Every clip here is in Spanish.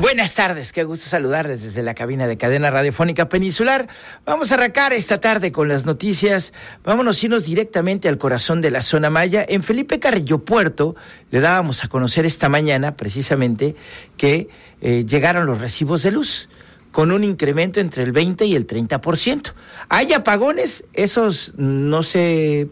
Buenas tardes, qué gusto saludarles desde la cabina de Cadena Radiofónica Peninsular. Vamos a arrancar esta tarde con las noticias. Vámonos a irnos directamente al corazón de la zona maya. En Felipe Carrillo Puerto le dábamos a conocer esta mañana precisamente que llegaron los recibos de luz con un incremento entre el 20 y el 30%. ¿Hay apagones? ¿Esos no se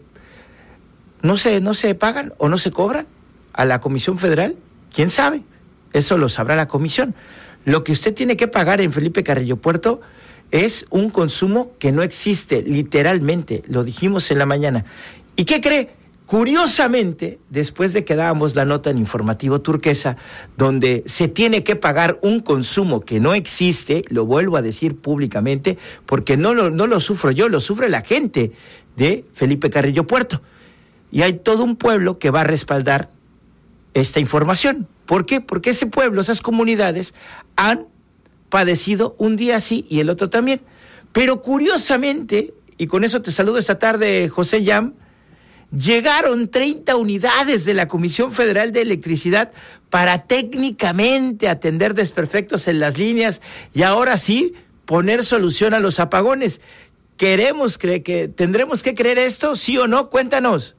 pagan o no se cobran a la Comisión Federal? ¿Quién sabe? Eso lo sabrá la comisión. Lo que usted tiene que pagar en Felipe Carrillo Puerto es un consumo que no existe, literalmente, lo dijimos en la mañana. ¿Y qué cree? Curiosamente, después de que dábamos la nota en Informativo Turquesa, donde se tiene que pagar un consumo que no existe, lo vuelvo a decir públicamente, porque no lo sufro yo, lo sufre la gente de Felipe Carrillo Puerto. Y hay todo un pueblo que va a respaldar esta información. ¿Por qué? Porque ese pueblo, esas comunidades han padecido un día sí y el otro también. Pero curiosamente, y con eso te saludo esta tarde, José Yam, llegaron 30 unidades de la Comisión Federal de Electricidad para técnicamente atender desperfectos en las líneas y ahora sí poner solución a los apagones. ¿Tendremos que creer esto, sí o no? Cuéntanos.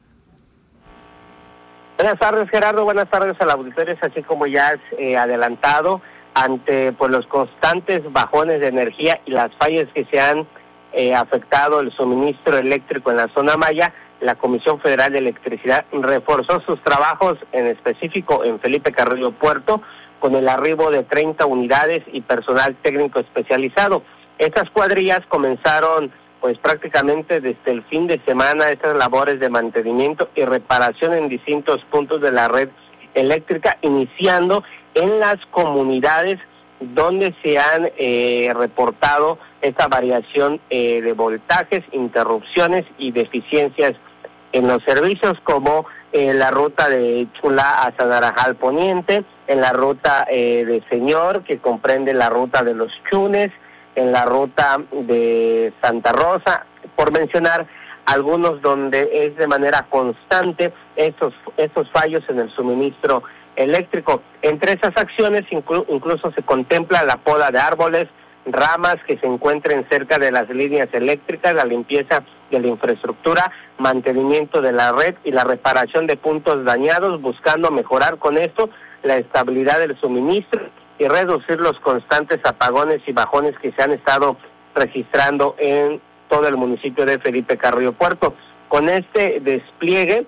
Buenas tardes, Gerardo. Buenas tardes a la auditoría. Así como ya has adelantado, ante los constantes bajones de energía y las fallas que se han afectado el suministro eléctrico en la zona maya, la Comisión Federal de Electricidad reforzó sus trabajos, en específico en Felipe Carrillo Puerto, con el arribo de 30 unidades y personal técnico especializado. Estas cuadrillas comenzaron prácticamente desde el fin de semana estas labores de mantenimiento y reparación en distintos puntos de la red eléctrica, iniciando en las comunidades donde se han reportado esta variación de voltajes, interrupciones y deficiencias en los servicios, como la ruta de Chulá a Sanarajal Poniente, en la ruta de Señor, que comprende la ruta de los Chunes, en la ruta de Santa Rosa, por mencionar algunos donde es de manera constante estos fallos en el suministro eléctrico. Entre esas acciones incluso se contempla la poda de árboles, ramas que se encuentren cerca de las líneas eléctricas, la limpieza de la infraestructura, mantenimiento de la red y la reparación de puntos dañados, buscando mejorar con esto la estabilidad del suministro y reducir los constantes apagones y bajones que se han estado registrando en todo el municipio de Felipe Carrillo Puerto. Con este despliegue,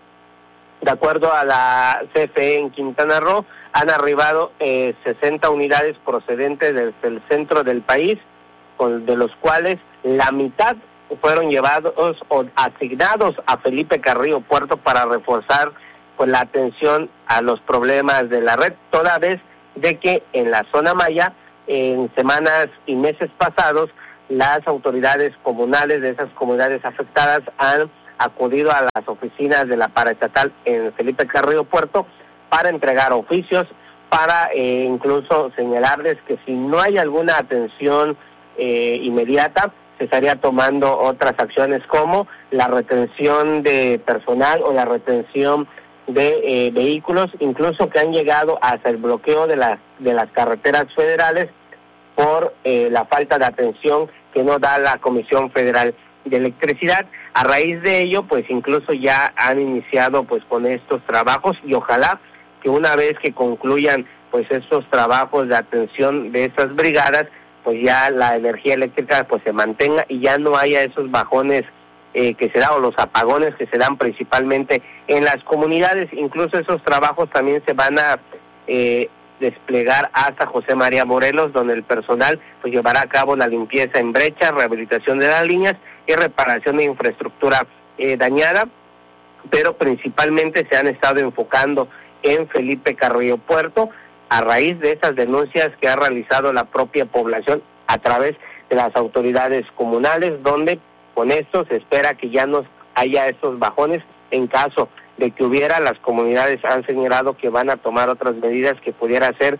de acuerdo a la CFE en Quintana Roo, han arribado 60 unidades procedentes desde el centro del país, de los cuales la mitad fueron llevados o asignados a Felipe Carrillo Puerto para reforzar la atención a los problemas de la red, toda vez de que en la zona maya, en semanas y meses pasados, las autoridades comunales de esas comunidades afectadas han acudido a las oficinas de la paraestatal en Felipe Carrillo Puerto para entregar oficios, para incluso señalarles que si no hay alguna atención inmediata, se estaría tomando otras acciones como la retención de personal o la retención de vehículos, incluso que han llegado hasta el bloqueo de las carreteras federales por la falta de atención que no da la Comisión Federal de Electricidad. A raíz de ello, incluso ya han iniciado con estos trabajos y ojalá que una vez que concluyan estos trabajos de atención de estas brigadas, ya la energía eléctrica se mantenga y ya no haya esos bajones que se dan, o los apagones que se dan principalmente en las comunidades. Incluso esos trabajos también se van a desplegar hasta José María Morelos, donde el personal llevará a cabo la limpieza en brechas, rehabilitación de las líneas y reparación de infraestructura dañada, pero principalmente se han estado enfocando en Felipe Carrillo Puerto a raíz de esas denuncias que ha realizado la propia población a través de las autoridades comunales, donde con esto se espera que ya no haya estos bajones. En caso de que hubiera, las comunidades han señalado que van a tomar otras medidas que pudiera ser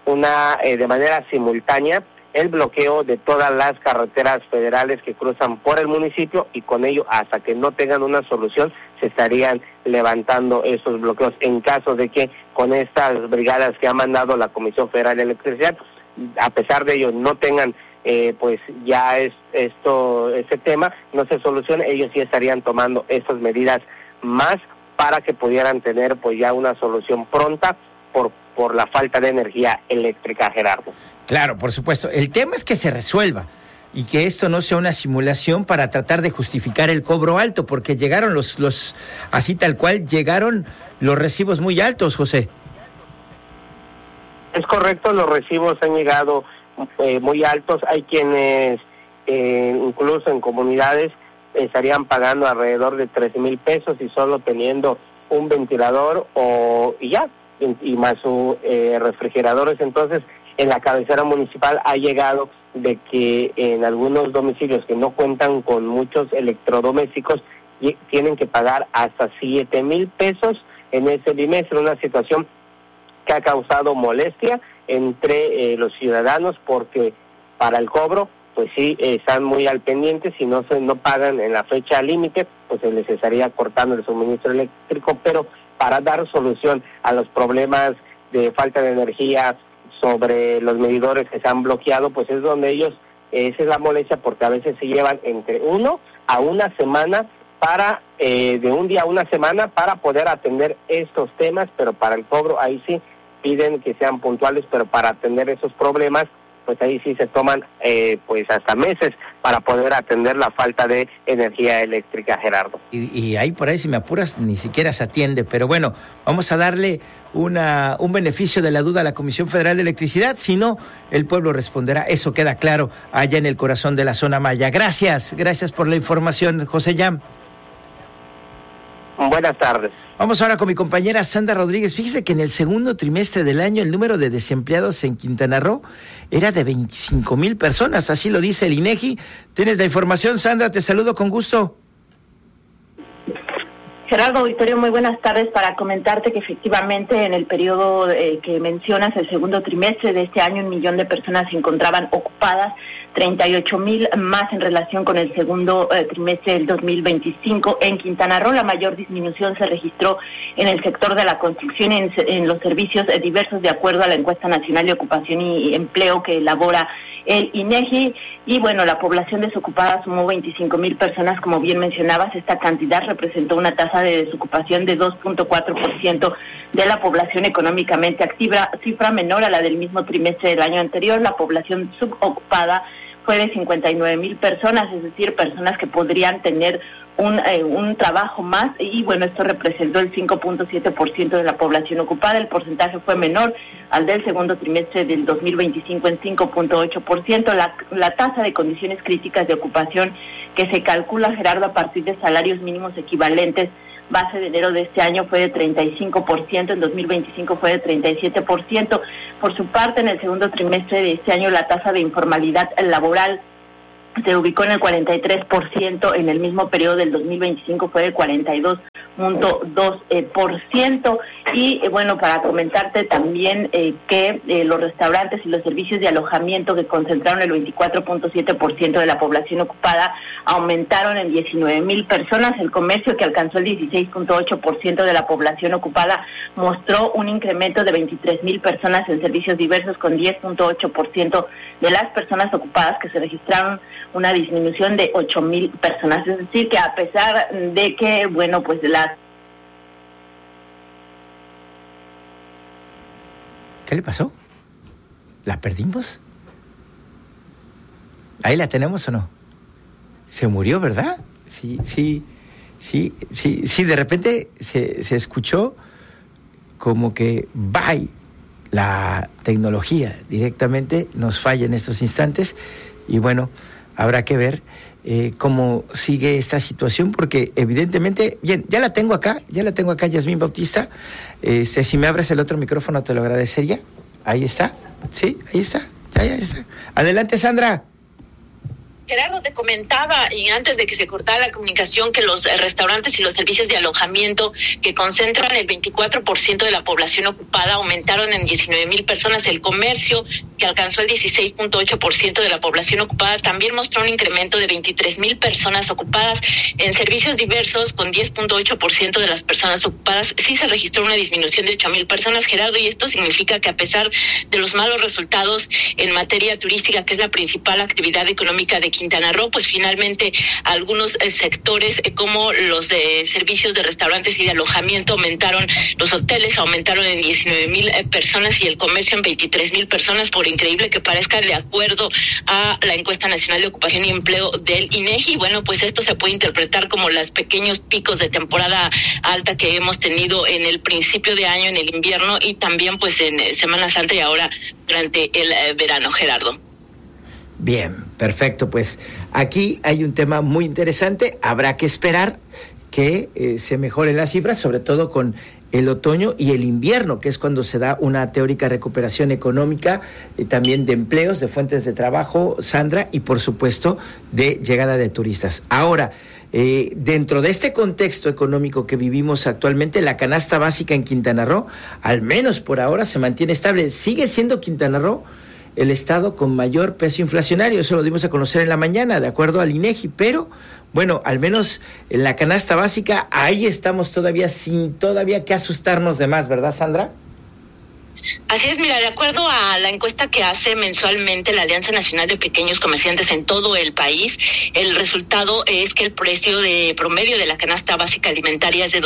de manera simultánea el bloqueo de todas las carreteras federales que cruzan por el municipio, y con ello, hasta que no tengan una solución, se estarían levantando esos bloqueos en caso de que con estas brigadas que ha mandado la Comisión Federal de Electricidad a pesar de ello no tengan pues ya ese tema no se solucione, ellos sí estarían tomando estas medidas más para que pudieran tener pues ya una solución pronta por la falta de energía eléctrica, Gerardo. Claro, por supuesto. El tema es que se resuelva y que esto no sea una simulación para tratar de justificar el cobro alto, porque llegaron los así tal cual, llegaron los recibos muy altos, José. Es correcto, los recibos han llegado muy altos. Hay quienes incluso en comunidades estarían pagando alrededor de 13,000 pesos y solo teniendo un ventilador y más sus refrigeradores. Entonces, en la cabecera municipal ha llegado de que en algunos domicilios que no cuentan con muchos electrodomésticos tienen que pagar hasta 7,000 pesos en ese bimestre, una situación que ha causado molestia entre los ciudadanos, porque para el cobro pues sí están muy al pendiente. Si no pagan en la fecha límite, pues se les estaría cortando el suministro eléctrico. Pero para dar solución a los problemas de falta de energía sobre los medidores que se han bloqueado, pues es donde ellos, esa es la molestia, porque a veces se llevan entre 1 a 1 semana para, de un día a una semana para poder atender estos temas, pero para el cobro ahí sí piden que sean puntuales, pero para atender esos problemas, pues ahí sí se toman pues hasta meses para poder atender la falta de energía eléctrica, Gerardo. Y ahí por ahí, si me apuras, ni siquiera se atiende. Pero bueno, vamos a darle un beneficio de la duda a la Comisión Federal de Electricidad, si no, el pueblo responderá. Eso queda claro allá en el corazón de la zona maya. Gracias por la información, José Yam. Buenas tardes. Vamos ahora con mi compañera Sandra Rodríguez. Fíjese que en el segundo trimestre del año el número de desempleados en Quintana Roo era de 25,000 personas, así lo dice el INEGI. ¿Tienes la información, Sandra? Te saludo con gusto. Gerardo, Victorio, muy buenas tardes, para comentarte que efectivamente en el periodo que mencionas, el segundo trimestre de este año, 1 millón de personas se encontraban ocupadas, 38,000 más en relación con el segundo trimestre del 2025. En Quintana Roo la mayor disminución se registró en el sector de la construcción y en los servicios diversos, de acuerdo a la encuesta nacional de ocupación y empleo que elabora el INEGI. Y bueno, la población desocupada sumó 25,000 personas, como bien mencionabas. Esta cantidad representó una tasa de desocupación de 2.4% de la población económicamente activa, cifra menor a la del mismo trimestre del año anterior. La población subocupada fue de 59,000 personas, es decir, personas que podrían tener un trabajo más, y bueno, esto representó el 5.7% de la población ocupada. El porcentaje fue menor al del segundo trimestre del 2025 en 5.8%. La tasa de condiciones críticas de ocupación, que se calcula, Gerardo, a partir de salarios mínimos equivalentes, base de enero de este año, fue de 35%, en 2025 fue de 37%. Por su parte, en el segundo trimestre de este año, la tasa de informalidad laboral se ubicó en el 43%, en el mismo periodo del 2025 fue de 42.2%. Y bueno, para comentarte también que los restaurantes y los servicios de alojamiento, que concentraron el 24.7% de la población ocupada, aumentaron en 19,000 personas. El comercio, que alcanzó el 16.8% de la población ocupada, mostró un incremento de 23,000 personas en servicios diversos, con 10.8% de las personas ocupadas, que se registraron una disminución de 8,000 personas. Es decir, que a pesar de que, bueno, pues ¿Qué le pasó? ¿La perdimos? ¿Ahí la tenemos o no? Se murió, ¿verdad? Sí, de repente se escuchó como que bye, la tecnología directamente nos falla en estos instantes, y bueno, habrá que ver cómo sigue esta situación, porque evidentemente, bien, ya la tengo acá, Yasmín Bautista. Si me abres el otro micrófono te lo agradecería. Ahí está, sí, ahí está, ya está. Adelante, Sandra. Gerardo, te comentaba, y antes de que se cortara la comunicación, que los restaurantes y los servicios de alojamiento, que concentran el 24% de la población ocupada, aumentaron en 19,000 personas. El comercio, que alcanzó el 16.8% de la población ocupada, también mostró un incremento de 23,000 personas ocupadas. En servicios diversos, con 10.8% de las personas ocupadas, sí se registró una disminución de 8,000 personas, Gerardo, y esto significa que a pesar de los malos resultados en materia turística, que es la principal actividad económica de Quintana Roo, pues finalmente algunos sectores como los de servicios de restaurantes y de alojamiento aumentaron, los hoteles aumentaron en 19,000 personas y el comercio en 23,000 personas, por increíble que parezca, de acuerdo a la encuesta nacional de ocupación y empleo del INEGI. Bueno, pues esto se puede interpretar como los pequeños picos de temporada alta que hemos tenido en el principio de año, en el invierno, y también pues en Semana Santa y ahora durante el verano, Gerardo. Bien, perfecto. Pues aquí hay un tema muy interesante. Habrá que esperar que se mejoren las cifras, sobre todo con el otoño y el invierno, que es cuando se da una teórica recuperación económica, también de empleos, de fuentes de trabajo, Sandra, y por supuesto de llegada de turistas. Ahora, dentro de este contexto económico que vivimos actualmente, la canasta básica en Quintana Roo, al menos por ahora, se mantiene estable. Sigue siendo Quintana Roo el estado con mayor peso inflacionario, eso lo dimos a conocer en la mañana, de acuerdo al INEGI, pero bueno, al menos en la canasta básica, ahí estamos todavía sin que asustarnos de más, ¿verdad, Sandra? Así es, mira, de acuerdo a la encuesta que hace mensualmente la Alianza Nacional de Pequeños Comerciantes en todo el país, el resultado es que el precio de promedio de la canasta básica alimentaria es de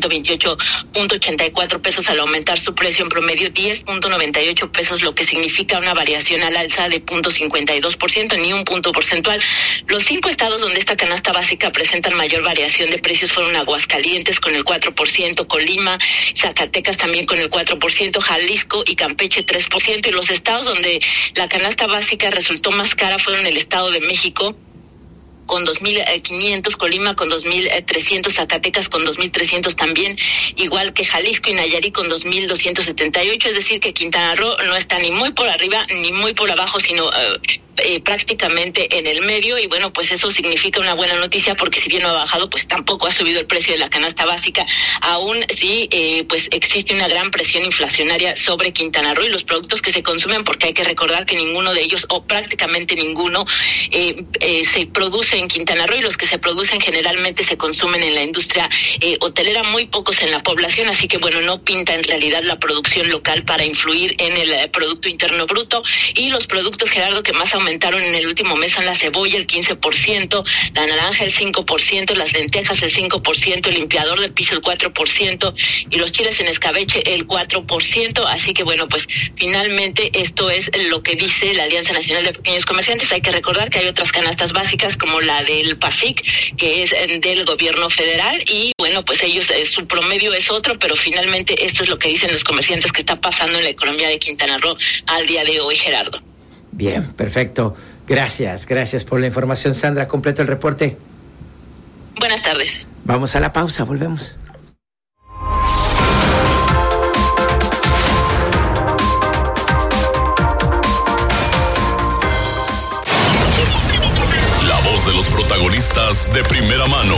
2,128.84 pesos, al aumentar su precio en promedio 10.98 pesos, lo que significa una variación al alza de 0.52%, ni un punto porcentual. Los 5 estados donde esta canasta básica presentan mayor variación de precios fueron Aguascalientes con el 4%, Colima, Zacatecas también con el 4%, Jalisco y Campeche 3%, y los estados donde la canasta básica resultó más cara fueron el Estado de México con 2,500, Colima con 2,300, Zacatecas con 2,300 también, igual que Jalisco y Nayarit con 2,278, es decir que Quintana Roo no está ni muy por arriba ni muy por abajo, sino prácticamente en el medio, y bueno, pues eso significa una buena noticia, porque si bien no ha bajado, pues tampoco ha subido el precio de la canasta básica, aún sí pues existe una gran presión inflacionaria sobre Quintana Roo y los productos que se consumen, porque hay que recordar que ninguno de ellos, o prácticamente ninguno, se produce en Quintana Roo, y los que se producen generalmente se consumen en la industria hotelera, muy pocos en la población, así que bueno, no pinta en realidad la producción local para influir en el Producto Interno Bruto. Y los productos, Gerardo, que más aumentaron en el último mes son la cebolla el 15%, la naranja el 5%, las lentejas el 5%, el limpiador de piso el 4% y los chiles en escabeche el 4%, así que bueno, pues finalmente esto es lo que dice la Alianza Nacional de Pequeños Comerciantes. Hay que recordar que hay otras canastas básicas como la del PASIC, que es del gobierno federal, y bueno, pues ellos, su promedio es otro, pero finalmente esto es lo que dicen los comerciantes que está pasando en la economía de Quintana Roo al día de hoy, Gerardo. Bien, perfecto. Gracias por la información, Sandra. Completo el reporte. Buenas tardes. Vamos a la pausa, volvemos. La voz de los protagonistas de primera mano.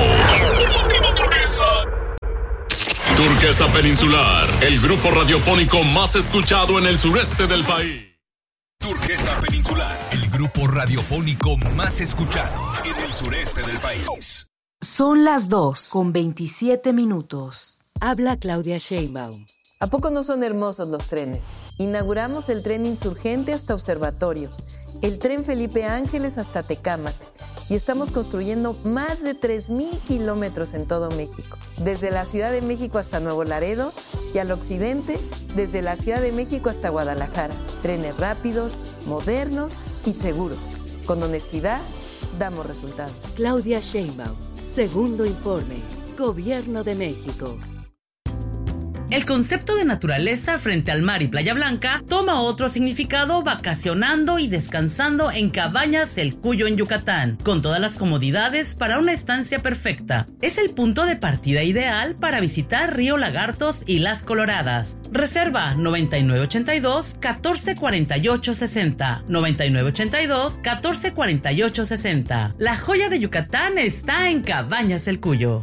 Turquesa Peninsular, el grupo radiofónico más escuchado en el sureste del país. Turquesa Peninsular, el grupo radiofónico más escuchado en el sureste del país. Son las 2:27. Habla Claudia Sheinbaum. ¿A poco no son hermosos los trenes? Inauguramos el tren Insurgente hasta Observatorio, el tren Felipe Ángeles hasta Tecámac, y estamos construyendo más de 3,000 kilómetros en todo México, desde la Ciudad de México hasta Nuevo Laredo, y al occidente, desde la Ciudad de México hasta Guadalajara. Trenes rápidos, modernos y seguros. Con honestidad, damos resultados. Claudia Sheinbaum, segundo informe, Gobierno de México. El concepto de naturaleza frente al mar y Playa Blanca toma otro significado vacacionando y descansando en Cabañas El Cuyo en Yucatán, con todas las comodidades para una estancia perfecta. Es el punto de partida ideal para visitar Río Lagartos y Las Coloradas. Reserva 9982-1448-60. 9982-1448-60. La joya de Yucatán está en Cabañas El Cuyo.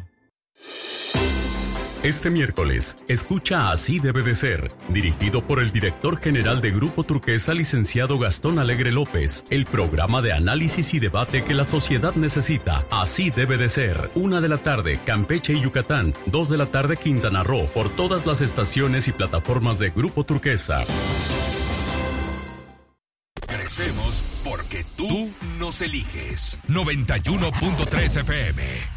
Este miércoles, escucha Así debe de ser, dirigido por el director general de Grupo Turquesa, licenciado Gastón Alegre López, el programa de análisis y debate que la sociedad necesita. Así debe de ser. 1 de la tarde, Campeche y Yucatán. 2 de la tarde, Quintana Roo, por todas las estaciones y plataformas de Grupo Turquesa. Crecemos porque tú nos eliges. 91.3 FM.